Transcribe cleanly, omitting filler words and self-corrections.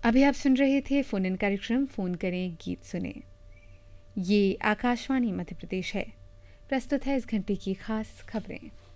अभी आप सुन रहे थे फोन इन कार्यक्रम फोन करें गीत सुने। ये आकाशवाणी मध्य प्रदेश है। प्रस्तुत है इस घंटे की खास खबरें।